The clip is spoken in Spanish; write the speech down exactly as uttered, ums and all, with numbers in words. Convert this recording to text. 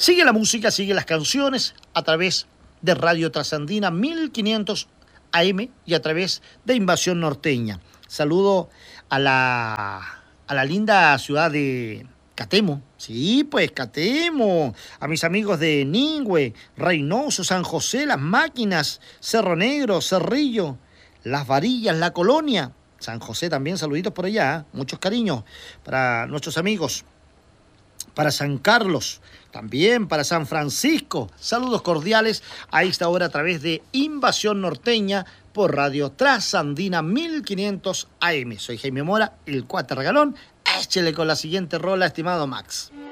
Sigue la música, sigue las canciones a través de Radio Trasandina mil quinientos A M y a través de Invasión Norteña. Saludo a la, a la linda ciudad de Catemo. Sí, pues Catemo. A mis amigos de Ningüe, Reynoso, San José, Las Máquinas, Cerro Negro, Cerrillo, Las Varillas, La Colonia. San José también, saluditos por allá. ¿eh? Muchos cariños para nuestros amigos. Para San Carlos, también para San Francisco. Saludos cordiales a esta hora a través de Invasión Norteña por Radio Trasandina mil quinientos A M. Soy Jaime Mora, el Cuate Regalón. Échele con la siguiente rola, estimado Max.